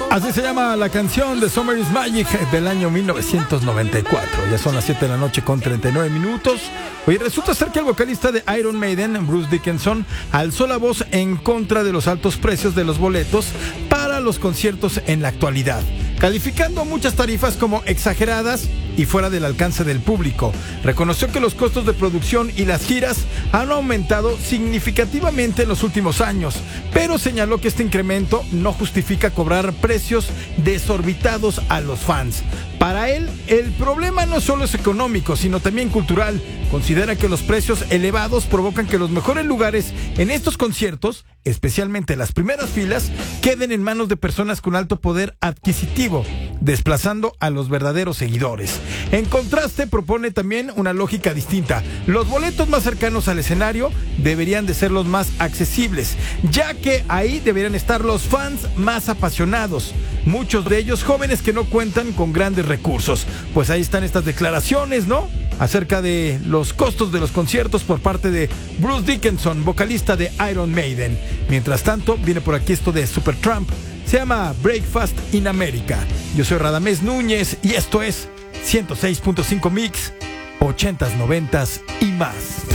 Así se llama la canción de Summer is Magic del año 1994. Ya son las 7 de la noche con 39 minutos. Oye, resulta ser que el vocalista de Iron Maiden, Bruce Dickinson, alzó la voz en contra de los altos precios de los boletos para los conciertos en la actualidad, calificando muchas tarifas como exageradas y fuera del alcance del público. Reconoció que los costos de producción y las giras han aumentado significativamente en los últimos años, pero señaló que este incremento no justifica cobrar precios desorbitados a los fans. Para él, el problema no solo es económico, sino también cultural. Considera que los precios elevados provocan que los mejores lugares en estos conciertos, especialmente las primeras filas, queden en manos de personas con alto poder adquisitivo, desplazando a los verdaderos seguidores. En contraste, propone también una lógica distinta. Los boletos más cercanos al escenario deberían de ser los más accesibles, ya que ahí deberían estar los fans más apasionados, muchos de ellos jóvenes que no cuentan con grandes recursos. Pues ahí están estas declaraciones, ¿no?, acerca de los costos de los conciertos por parte de Bruce Dickinson, vocalista de Iron Maiden. Mientras tanto, viene por aquí esto de Supertramp. Se llama Breakfast in America. Yo soy Radamés Núñez y esto es 106.5 Mix, 80s, 90s y más.